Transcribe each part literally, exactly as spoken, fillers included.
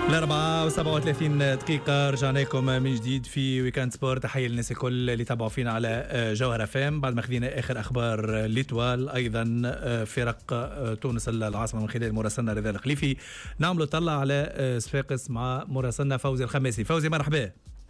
الأربعة وسبعة وثلاثين دقيقة رجعنا لكم من جديد في ويكاند سبورت. تحية للناس الكل اللي تابعوا فينا على جوهر اف ام بعد ما خذينا آخر أخبار ليتوال. أيضا فرق تونس العاصمة من خلال مراسلنا رضا الخليفي. نعملوا طلع على صفاقس مع مراسلنا فوزي الخماسي. فوزي مرحبا.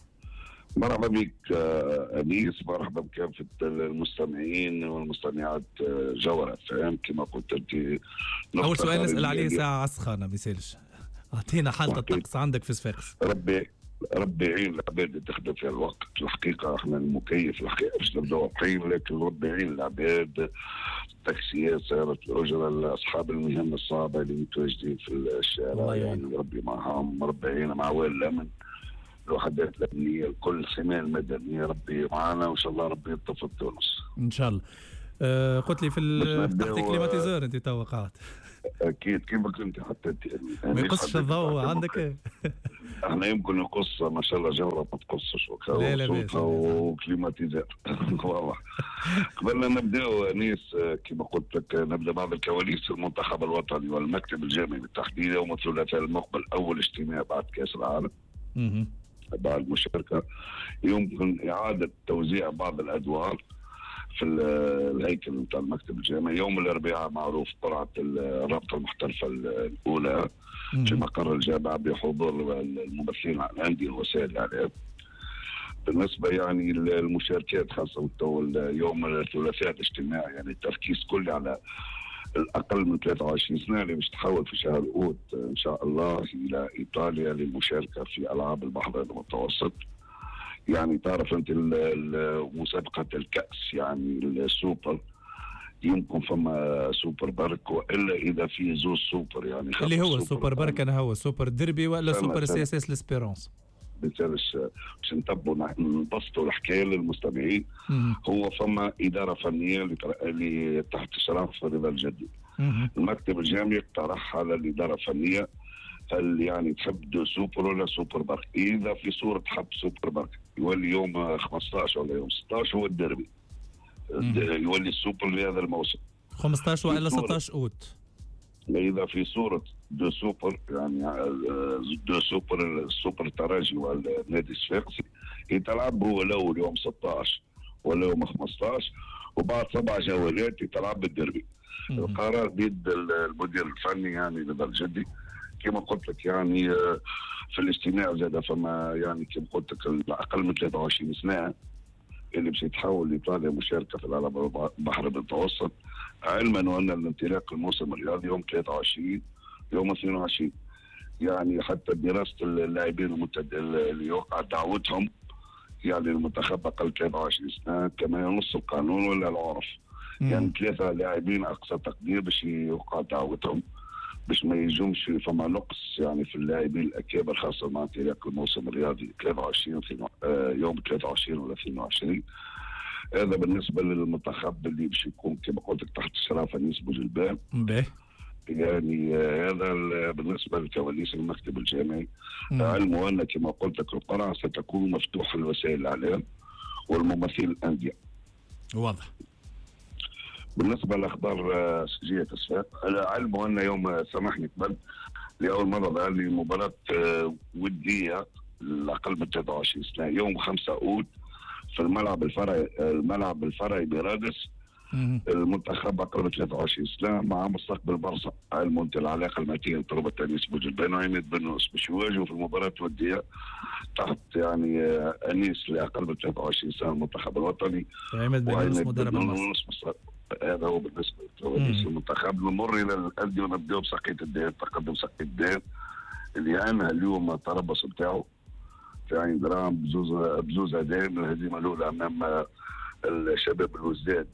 مرحبا بك أنيس، مرحبا بكافة المستمعين والمستمعات جوهر اف ام. كما قلت انت أول سؤال نسأل عليه ساعة عسخانة ما يسالش، أعطينا حالة الطقس عندك في صفاقس. ربي ربي يعين العباد اللي تخدم في الوقت. الحقيقة احنا المكيف الحقيقة مش نبدأ الحين، لكن ربي يعين العباد. التاكسيات صارت الأجرة، أصحاب المهن الصعبة اللي متواجدين في الشارع يعني ربي معهم، ربي يعين مع وائل الأمن، الوحدات الأمنية، الكل الحماية المدنية، ربي معنا وإن شاء الله ربي يطفي تونس إن شاء الله. أه قلت لي في تحت كليماتيزور أنت توقعت اكيد كيف كنت حتى انت ما يقصش الضوء عندك. احنا يمكن نقص ما شاء الله جوهره ما تقصش لا لا وكليماتيزات واضح. قبل نبداو انيس كما قلت لك نبدا بعض الكواليس. المنتخب الوطني والمكتب الجامعي بالتحديد يوم الثلاثاء المقبل اول اجتماع بعد كاس العالم بعد المشاركه، يمكن اعاده توزيع بعض الادوار في الهيكل نتاع المكتب الجامعي. يوم الاربعاء معروف قرعه الرابطه المحترفه الاولى في مقر الجامعه بحضور الممثلين عن الانديه ووسائل الاعلام. بالنسبه يعني المشاركات خاصه يوم الثلاثاء الاجتماع يعني التركيز كلي على الاقل من ثلاثة وعشرين سنه اللي مش تحول في شهر اوت ان شاء الله الى ايطاليا للمشاركه في العاب البحر المتوسط. يعني تعرف انت مسابقه الكاس يعني السوبر، يمكن فما سوبر بارك والا اذا في زوز سوبر يعني اللي هو السوبر بارك انا هو سوبر ديربي ولا سوبر سي اس اس لاسبيرونس. باش باش نتبوا نبسطوا الحكايه للمستمعين. هو فما اداره فنيه اللي تحت اشراف رضا الجدي. المكتب الجامعي اقترح على الاداره الفنيه هل يعني تحب دو سوبر ولا سوبر بارك. اذا في صوره تحب سوبر بارك يولي يوم خمسطاش ولا يوم ستطاش هو الديربي يولي السوبر لهذا الموسم خمسطاش ولا ستطاش اوت. اذا في صوره دو سوبر يعني دو سوبر السوبر الترجي والنادي الصفاقسي يتلعب هو الاول يوم ستطاش ولا يوم خمسطاش وبعد سبع جولات يتلعب بالديربي. القرار بيد المدير الفني يعني رضا الجدي. كما قلت لك يعني في الاجتماع زاد فما يعني كما قلت لك اقل من ثلاثة وعشرين سنه اللي باش يتحول لايطاليا مشاركه في العاب البحر المتوسط، علما وان الانطلاق الموسم الرياضي يوم ثلاثة وعشرين يوم اثنين وعشرين. يعني حتى دراسه اللاعبين المتد... اللي يوقع دعوتهم يعني المنتخب اقل ثلاثة وعشرين سنه كما ينص القانون ولا العرف. يعني ثلاثه لاعبين اقصى تقدير باش يوقع دعوتهم باش ما يجومش فما نقص يعني في اللاعبين الاكابر خاصه مع انطلاق الموسم الرياضي ثلاثة وعشرين يوم ثلاثة وعشرين ولا اثنين وعشرين. هذا بالنسبه للمنتخب اللي باش يكون كما قلت لك تحت اشراف انيس بوجلبان. يعني هذا بالنسبه لكواليس المكتب الجامعي. علموا ان كما قلت لك القرعه ستكون مفتوحه لوسائل الاعلام والممثلين الانديه. واضح. بالنسبه لاخبار جهه الصفاق، علموا ان يوم سامحني قبل لاول مره ظهر لي مباراه وديه الاقل من ثلاثة وعشرين سنه يوم خمسة اوت في الملعب الفرعي الملعب الفرعي برادس. المنتخب اقل من ثلاثة وعشرين سنه مع مستقبل برصه. علموا انت العلاقه الماتيه تربه انيس بوجلبان وعماد بنوس باش يواجهوا في المباراه الوديه تحت يعني انيس لاقل من ثلاثة وعشرين سنه المنتخب الوطني عماد بنوس مدرب مصر. هذا هو بالنسبه لكواليس المنتخب. نمر الى الانديه ونبداو بسقية الدين. تقدم سقية الدين اللي انهى اليوم التربص بتاعه في عين درام بزوز بزوز ادين. الهزيمه الاولى امام الشباب الوزداد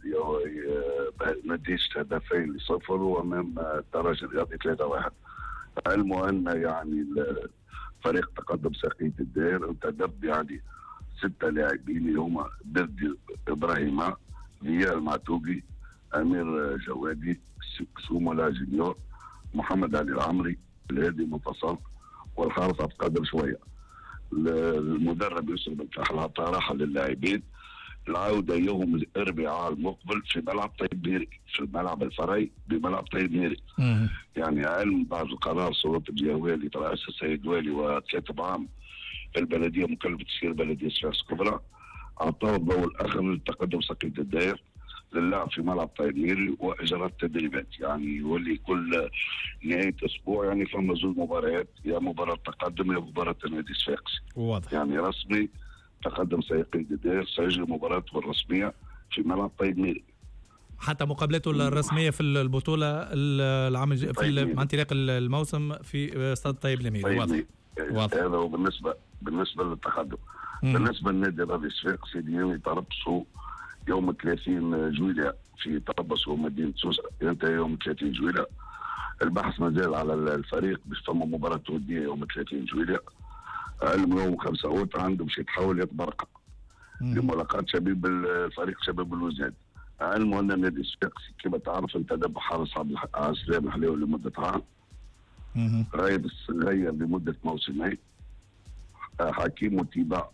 نتيجه هدفين لصفر وامام الترجي الرياضي ثلاثة واحد. علموا ان يعني فريق تقدم سقية الدين انتدب يعني ستة لاعبين اللي هما بردي ابراهيم، ريال معتوقي، امير جوادي، سومولا جونيور، محمد علي العمري، الهادي منتصر والحارس عبد القادر شويه. المدرب يوسف بن فتح الله راحه للاعبين العودة يوم الأربعاء المقبل في ملعب طيب ميري، في الملعب الفرعي بملعب طيب ميري. يعني علم بعد القرار سلطة الجوالي برئاسة السيد والي وكاتب عام البلدية مكلف تسيير بلدية صفاقس الكبرى، أعطاه الضوء الآخر للتقدم سقية الدائر للعب في ملعب طيب ميري وإجراء التدريبات. يعني يولي كل نهاية أسبوع يعني فما زوج مباريات، يا مباراة تقدم يا مباراة النادي الصفاقسي. واضح. يعني رسمي تقدم سيقيد الدائر سيجري مباراته الرسمية في ملعب طيب ميري. حتى مقابلته الرسمية في البطولة العام في مع انطلاق الموسم في استاد طيب الميري. طيب واضح. واضح. هذا هو بالنسبة بالنسبة للتقدم. مم. بالنسبة للنادي الرياضي الصفاقسي اليوم يتربصوا يوم ثلاثين جويلية في تربصوا مدينة سوسة، ينتهي يوم ثلاثين جويلية. البحث مازال على الفريق باش فما مباراة ودية يوم ثلاثين جويلية. علم يوم خمسة أوت عنده باش يتحول يتبرقع لملاقاة شباب الفريق شباب الوزاد. علم أن النادي الصفاقسي كما تعرف انتدب حارس عبد السلام الحلاوي لمدة عام، غايب الصغير لمدة موسمين، حكيم وتيباع